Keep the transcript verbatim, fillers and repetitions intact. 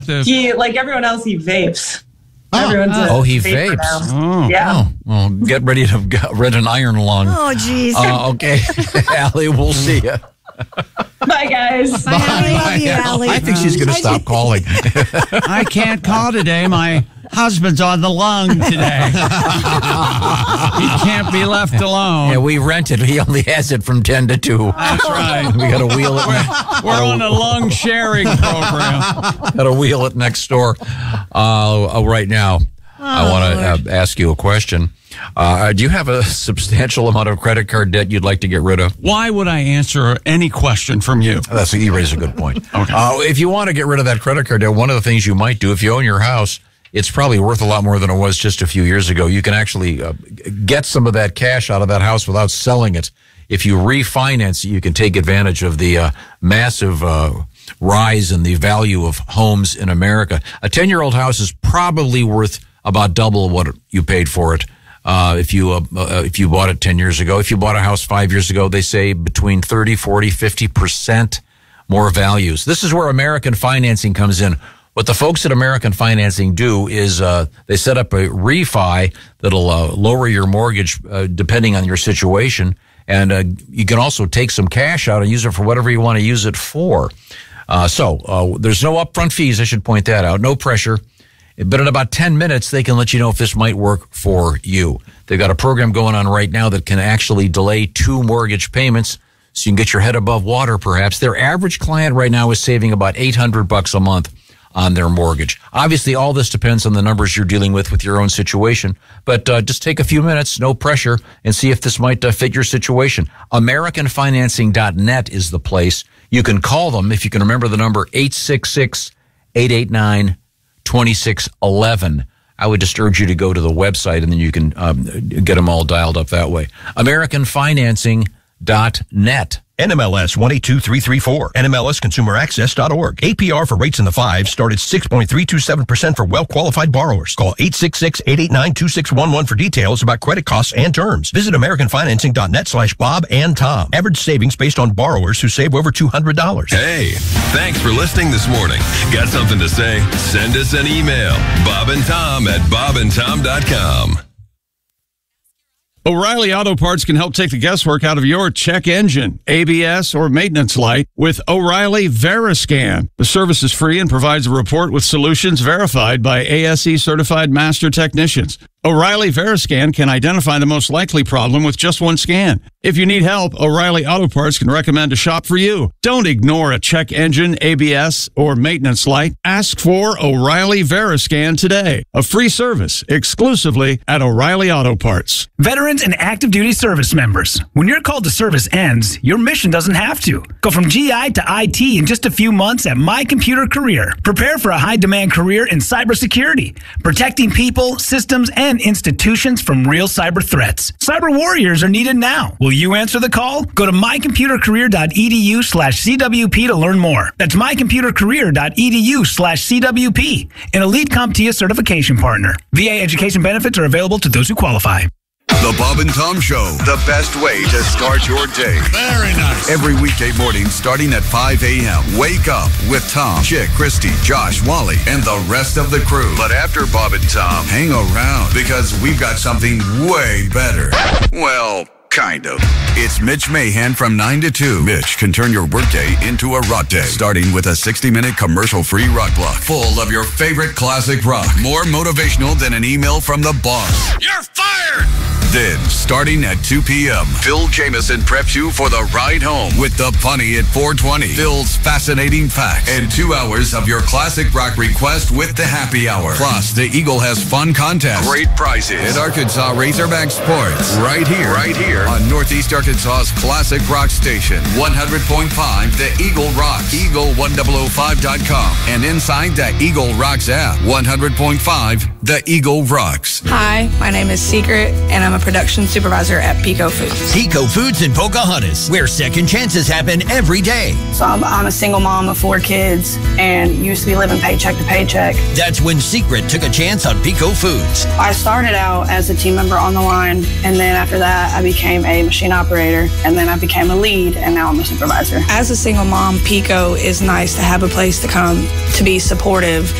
He, like everyone else, he vapes. Oh, Everyone's a oh he vapor vapes. now. Oh, Yeah. Oh, well, get ready to get rid of an iron lung. Oh, geez. Uh, okay, Allie, we'll see you. Bye, guys. Bye, Allie. Love you, Allie. I think she's going to stop calling. I can't call today. My husband's on the lung today. He can't be left alone. Yeah, we rent it. He only has it from ten to two. That's right. We got to wheel it. We're on a lung sharing program. Got to wheel it next door. Uh, right now, Oh, I want to uh, ask you a question. Uh, do you have a substantial amount of credit card debt you'd like to get rid of? Why would I answer any question from you? That's you raise a good point. Okay. Uh, if you want to get rid of that credit card debt, one of the things you might do if you own your house, it's probably worth a lot more than it was just a few years ago. You can actually uh, get some of that cash out of that house without selling it. If you refinance it, you can take advantage of the uh, massive uh, rise in the value of homes in America. A ten-year-old house is probably worth about double what you paid for it. Uh, if you, uh, uh, if you bought it ten years ago, if you bought a house five years ago, they say between thirty, forty, fifty percent more values. This is where American Financing comes in. What the folks at American Financing do is, uh, they set up a refi that'll, uh, lower your mortgage, uh, depending on your situation. And, uh, you can also take some cash out and use it for whatever you want to use it for. Uh, so, uh, there's no upfront fees. I should point that out. No pressure. But in about ten minutes, they can let you know if this might work for you. They've got a program going on right now that can actually delay two mortgage payments so you can get your head above water, perhaps. Their average client right now is saving about eight hundred bucks a month on their mortgage. Obviously, all this depends on the numbers you're dealing with with your own situation. But uh, just take a few minutes, no pressure, and see if this might uh, fit your situation. American Financing dot net is the place. You can call them, if you can remember the number, eight six six, eight eight nine, two six one one. I would just urge you to go to the website, and then you can um, get them all dialed up that way. American Financing dot net. N M L S one eight two three three four. N M L S consumer access dot org. A P R for rates in the fives start at six point three two seven percent for well-qualified borrowers. Call eight six six, eight eight nine, two six one one for details about credit costs and terms. Visit American Financing dot net slash Bob and Tom. Average savings based on borrowers who save over two hundred dollars. Hey, thanks for listening this morning. Got something to say? Send us an email. Bob and Tom at bob and tom dot com. O'Reilly Auto Parts can help take the guesswork out of your check engine, A B S, or maintenance light with O'Reilly Veriscan. The service is free and provides a report with solutions verified by A S E certified master technicians. O'Reilly Veriscan can identify the most likely problem with just one scan. If you need help, O'Reilly Auto Parts can recommend a shop for you. Don't ignore a check engine, A B S, or maintenance light. Ask for O'Reilly Veriscan today. A free service exclusively at O'Reilly Auto Parts. Veterans and active duty service members, when your call to service ends, your mission doesn't have to. Go from G I to I T in just a few months at My Computer Career. Prepare for a high-demand career in cybersecurity, protecting people, systems, and institutions from real cyber threats. Cyber warriors are needed now. Will you answer the call? Go to my computer career dot e d u slash C W P to learn more. That's my computer career dot e d u slash C W P, an elite CompTIA certification partner. V A education benefits are available to those who qualify. The Bob and Tom Show, the best way to start your day. Very nice. Every weekday morning starting at five a.m. Wake up with Tom, Chick, Christy, Josh, Wally, and the rest of the crew. But after Bob and Tom, hang around because we've got something way better. Well, kind of. It's Mitch Mahan from nine to two. Mitch can turn your workday into a rock day, starting with a sixty-minute commercial-free rock block full of your favorite classic rock. More motivational than an email from the boss. You're fired! Then, starting at two p.m., Phil Jameson preps you for the ride home with the funny at four twenty, Phil's fascinating facts, and two hours of your classic rock request with the happy hour. Plus, the Eagle has fun contests, great prizes, and Arkansas Razorback Sports. Right here, right here on Northeast Arkansas's classic rock station, one hundred point five, The Eagle Rocks, eagle one oh five dot com, and inside the Eagle Rocks app, one hundred point five, The Eagle Rocks. Hi, my name is Secret, and I'm a production supervisor at Pico Foods. Pico Foods in Pocahontas, where second chances happen every day. So I'm, I'm a single mom of four kids and used to be living paycheck to paycheck. That's when Secret took a chance on Pico Foods. I started out as a team member on the line, and then after that, I became a machine operator, and then I became a lead, and now I'm a supervisor. As a single mom, Pico is nice to have a place to come to be supportive